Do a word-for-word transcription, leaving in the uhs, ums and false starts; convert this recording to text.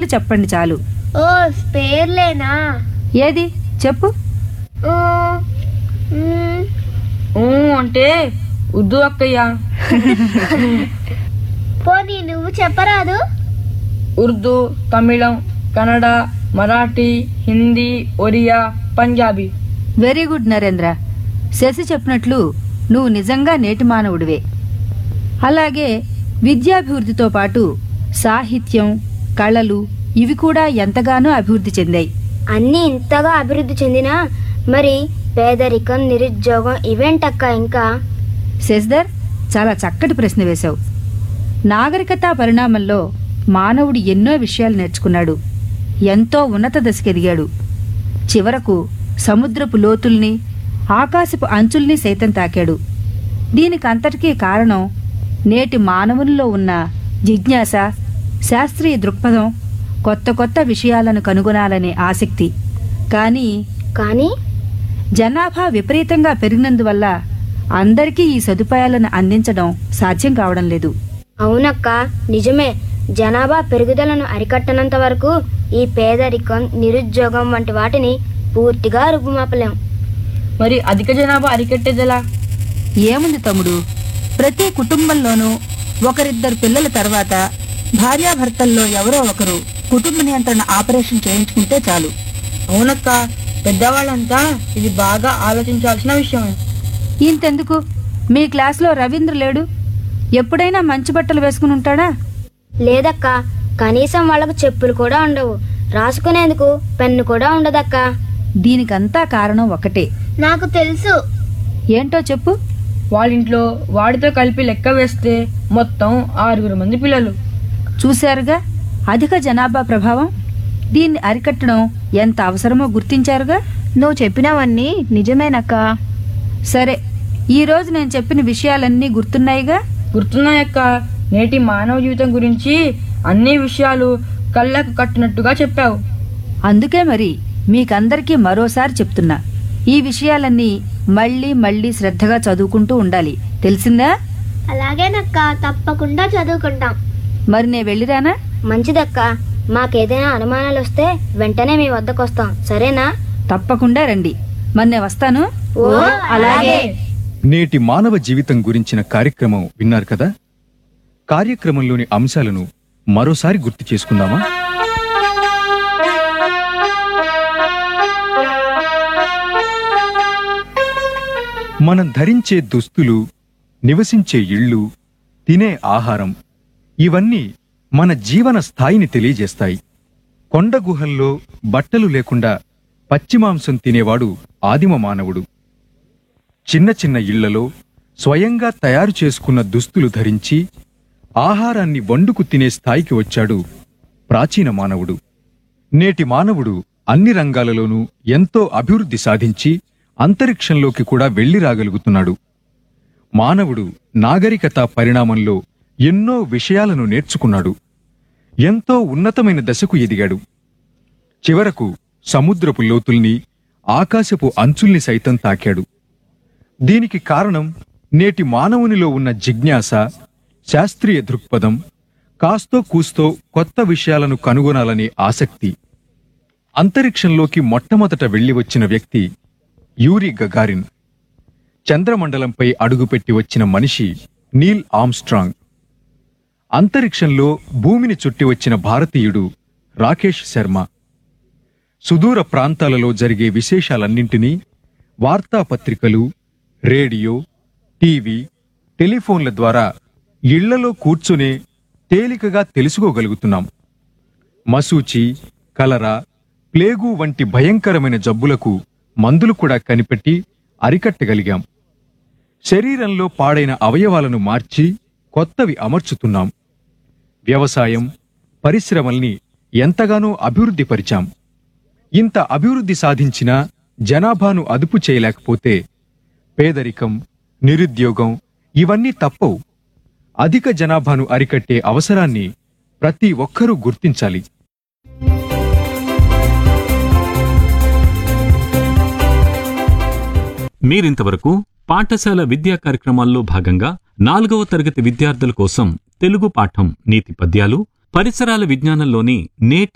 చెప్పండి చాలు. ఓ పేర్లేనా? ఏది చెప్పు. ఊ, మ్, ఊ అంటే ఉర్దూ అక్కయ్య. పోనీ నువ్వు చెప్పరాదు? ఉర్దూ, తమిళం, కన్నడ, మరాఠీ, హిందీ, ఒరియా, పంజాబీ. Very good Narendra. శశి చెప్పినట్లు నువ్వు నిజంగా నేటి మానవుడివే. అలాగే విద్యాభివృద్ధితో పాటు సాహిత్యం, కళలు ఇవి కూడా ఎంతగానో అభివృద్ధి చెందాయి. అన్నీ ఇంతగా అభివృద్ధి చెందినా మరి పేదరికం, నిరుద్యోగం ఇవేంటక్క ఇంకా? శశిధర్, చాలా చక్కటి ప్రశ్న వేశావు. నాగరికతా పరిణామంలో మానవుడు ఎన్నో విషయాలు నేర్చుకున్నాడు, ఎంతో ఉన్నత దశకెదిగాడు. చివరకు సముద్రపు లోతుల్ని, ఆకాశపు అంచుల్ని సైతం తాకాడు. దీనికంతటికీ కారణం నేటి మానవుల్లో ఉన్న జిజ్ఞాస, శాస్త్రీయ దృక్పథం, కొత్త కొత్త విషయాలను కనుగొనాలనే ఆసక్తి. కానీ కానీ జనాభా విపరీతంగా పెరిగినందువల్ల అందరికీ ఈ సదుపాయాలను అందించడం సాధ్యం కావడం లేదు. అవునక్క, నిజమే. జనాభా పెరుగుదలను అరికట్టనంత వరకు ఈ పేదరికం, నిరుద్యోగం వంటి వాటిని పూర్తిగా రూపుమాపలేం. మరి అధిక జనాభా అరికట్టేదెలా? ఏముంది తమ్ముడు, ప్రతి కుటుంబంలోనూ ఒకరిద్దరు పిల్లల తర్వాత భార్యాభర్తల్లో ఎవరో ఒకరు కుటుంబ నియంత్రణ ఆపరేషన్ చేయించుకుంటే చాలు. అవునక్క, పెద్దవాళ్ళంతా ఇది బాగా ఆలోచించాల్సిన విషయమే. ఇంతెందుకు, మీ క్లాస్లో రవీంద్ర లేడు? ఎప్పుడైనా మంచి బట్టలు వేసుకుని ఉంటాడా? లేదక్క, కనీసం వాళ్ళకు చెప్పులు కూడా ఉండవు, రాసుకునేందుకు పెన్ను కూడా ఉండదక్క. దీనికంతా కారణం ఒకటే. నాకు తెలుసు. ఏంటో చెప్పు. వాళ్ళింట్లో వాడితో కలిపి లెక్క వేస్తే మొత్తం ఆరుగురు మంది పిల్లలు. చూశారుగా అధిక జనాభా ప్రభావం. దీన్ని అరికట్టడం ఎంత అవసరమో గుర్తించారుగా. నువ్వు చెప్పినవన్నీ నిజమేనక్క. సరే, ఈ రోజు నేను చెప్పిన విషయాలన్నీ గుర్తున్నాయిగా? గుర్తున్నాయక్క. నేటి మానవ జీవితం గురించి అన్ని విషయాలు కళ్ళకు కట్టినట్టుగా చెప్పావు. అందుకే మరి మీకందరికీ మరోసారి చెప్తున్నా, ఈ విషయాలన్నీ మళ్ళీ మళ్ళీ శ్రద్ధగా చదువుకుంటూ ఉండాలి, తెలిసిందా? అలాగేనక్క, తప్పకుండా చదువుకుంటాం. మరి నే వెళ్ళిరానా? మంచిదక్క. మాకేదైనా అనుమానాలు వస్తే వెంటనే మీ వద్దకు వస్తాం, సరేనా? తప్పకుండా రండి. మరి నే వస్తాను. ఓ అలాగే. నేటి మానవ జీవితం గురించిన కార్యక్రమం విన్నారు కదా. కార్యక్రమంలోని అంశాలను మరోసారి గుర్తు చేసుకుందామా? మనం ధరించే దుస్తులు, నివసించే ఇళ్ళు, తినే ఆహారం ఇవన్నీ మన జీవన స్థాయిని తెలియజేస్తాయి. కొండ గుహల్లో బట్టలు లేకుండా పచ్చిమాంసం తినేవాడు ఆదిమ మానవుడు. చిన్న చిన్న ఇళ్లలో స్వయంగా తయారు చేసుకున్న దుస్తులు ధరించి ఆహారాన్ని వండుకు తినే స్థాయికి వచ్చాడు ప్రాచీన మానవుడు. నేటి మానవుడు అన్ని రంగాలలోనూ ఎంతో అభివృద్ధి సాధించి అంతరిక్షంలోకి కూడా వెళ్లి రాగలుగుతున్నాడు. మానవుడు నాగరికత పరిణామంలో ఎన్నో విషయాలను నేర్చుకున్నాడు. ఎంతో ఉన్నతమైన దశకు ఎదిగాడు. చివరకు సముద్రపు లోతుల్ని, ఆకాశపు అంచుల్ని సైతం తాకాడు. దీనికి కారణం నేటి మానవునిలో ఉన్న జిజ్ఞాస, శాస్త్రీయ దృక్పథం, కాస్తో కూస్తో కొత్త విషయాలను కనుగొనాలనే ఆసక్తి. అంతరిక్షంలోకి మొట్టమొదట వెళ్లి వచ్చిన వ్యక్తి యూరీ గగారిన్. చంద్రమండలంపై అడుగుపెట్టి వచ్చిన మనిషి నీల్ ఆమ్స్ట్రాంగ్. అంతరిక్షంలో భూమిని చుట్టి వచ్చిన భారతీయుడు రాకేష్ శర్మ. సుదూర ప్రాంతాలలో జరిగే విశేషాలన్నింటినీ వార్తాపత్రికలు, రేడియో, టీవీ, టెలిఫోన్ల ద్వారా ఇళ్లలో కూర్చునే తేలికగా తెలుసుకోగలుగుతున్నాం. మసూచి, కలరా, ప్లేగు వంటి భయంకరమైన జబ్బులకు మందులు కూడా కనిపెట్టి అరికట్టగలిగాం. శరీరంలో పాడైన అవయవాలను మార్చి కొత్తవి అమర్చుతున్నాం. వ్యవసాయం, పరిశ్రమల్ని ఎంతగానో అభివృద్ధిపరిచాం. ఇంత అభివృద్ధి సాధించినా జనాభాను అదుపు చేయలేకపోతే పేదరికం, నిరుద్యోగం ఇవన్నీ తప్పవు. అధిక జనాభాను అరికట్టే అవసరాన్ని ప్రతి ఒక్కరూ గుర్తించాలి. మీరింతవరకు పాఠశాల విద్యా కార్యక్రమాల్లో భాగంగా నాలుగవ తరగతి విద్యార్థుల కోసం తెలుగు పాఠం నీతి పద్యాలు, పరిసరాల విజ్ఞానంలోని నేటి